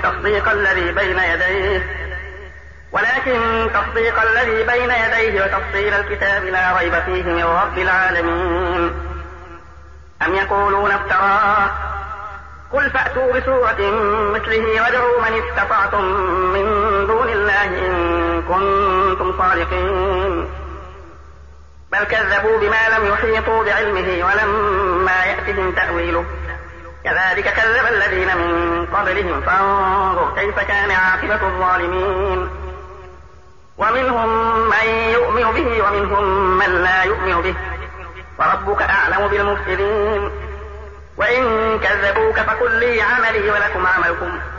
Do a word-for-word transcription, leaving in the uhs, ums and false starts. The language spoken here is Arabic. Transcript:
تصديق الذي بين يديه ولكن تصديق الذي بين يديه وتفصيل الكتاب لا ريب فيه من رب العالمين. أم يقولون افتراه قل فأتوا بسورة مثله وادعوا من استطعتم من دون الله إن كنتم صادقين. بل كذبوا بما لم يحيطوا بعلمه ولما يأتهم تأويله كذلك كذب الذين من قبلهم فانظر كيف كان عاقبة الظالمين. ومنهم من يؤمن به ومنهم من لا يؤمن به وربك أعلم بالمفسدين. وإن كذبوك فقل لي عملي ولكم عملكم